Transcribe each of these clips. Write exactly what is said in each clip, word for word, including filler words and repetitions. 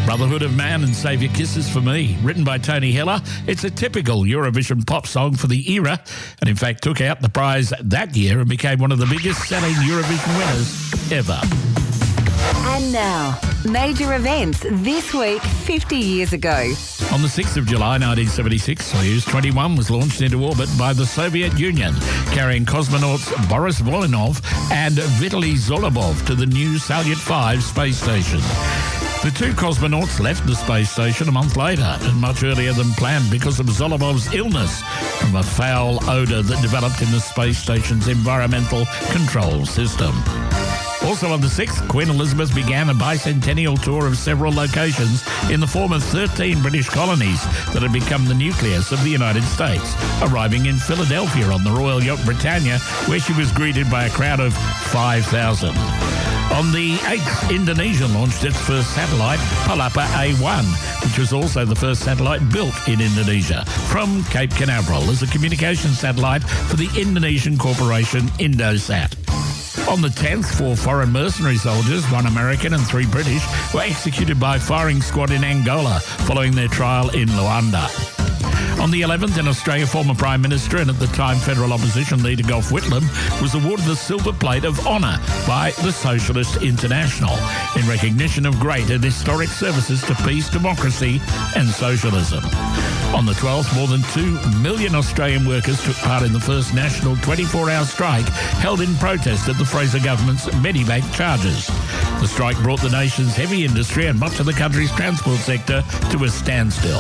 Brotherhood of Man and Save Your Kisses for Me, written by Tony Heller. It's a typical Eurovision pop song for the era, and in fact took out the prize that year and became one of the biggest selling Eurovision winners ever. And now, major events this week fifty years ago. On the sixth of July nineteen seventy-six, Soyuz twenty-one was launched into orbit by the Soviet Union, carrying cosmonauts Boris Volynov and Vitaly Zolobov to the new Salyut five space station. The two cosmonauts left the space station a month later, and much earlier than planned because of Zolobov's illness from a foul odour that developed in the space station's environmental control system. Also on the sixth, Queen Elizabeth began a bicentennial tour of several locations in the form of thirteen British colonies that had become the nucleus of the United States, arriving in Philadelphia on the Royal Yacht Britannia, where she was greeted by a crowd of five thousand. On the eighth, Indonesia launched its first satellite, Palapa A one, which was also the first satellite built in Indonesia, from Cape Canaveral as a communication satellite for the Indonesian corporation Indosat. On the tenth, four foreign mercenary soldiers, one American and three British, were executed by a firing squad in Angola following their trial in Luanda. On the eleventh, in Australia, former Prime Minister and at the time Federal Opposition leader Gough Whitlam was awarded the Silver Plate of Honour by the Socialist International in recognition of great and historic services to peace, democracy and socialism. On the twelfth, more than two million Australian workers took part in the first national twenty-four hour strike held in protest at the Fraser government's Medibank charges. The strike brought the nation's heavy industry and much of the country's transport sector to a standstill.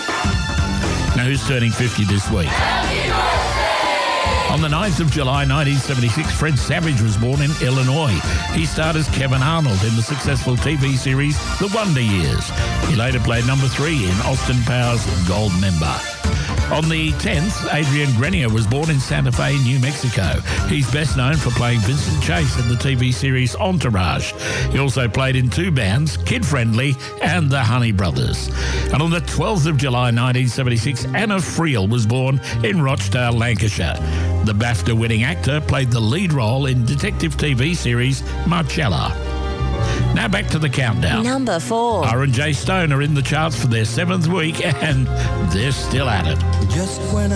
Now, who's turning fifty this week? On the ninth of July nineteen seventy-six, Fred Savage was born in Illinois. He starred as Kevin Arnold in the successful T V series The Wonder Years. He later played number three in Austin Powers' Goldmember. On the tenth, Adrian Grenier was born in Santa Fe, New Mexico. He's best known for playing Vincent Chase in the T V series Entourage. He also played in two bands, Kid Friendly and the Honey Brothers. And on the twelfth of July nineteen seventy-six, Anna Friel was born in Rochdale, Lancashire. The BAFTA-winning actor played the lead role in detective T V series Marcella. Now back to the countdown. Number four. R and J Stone are in the charts for their seventh week, and they're still at it. Just when